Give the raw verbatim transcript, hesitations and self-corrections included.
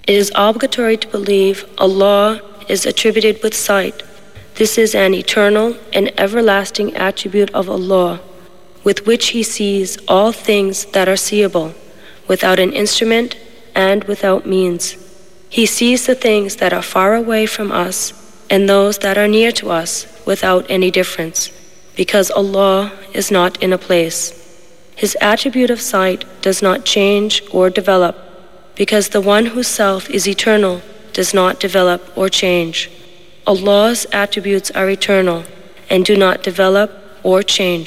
It is obligatory to believe Allah is attributed with sight. This is an eternal and everlasting attribute of Allah, with which He sees all things that are seeable, without an instrument and without means. He sees the things that are far away from us and those that are near to us without any difference, because Allah is not in a place. His attribute of sight does not change or develop, because the one whose self is eternal does not develop or change. Allah's attributes are eternal and do not develop or change.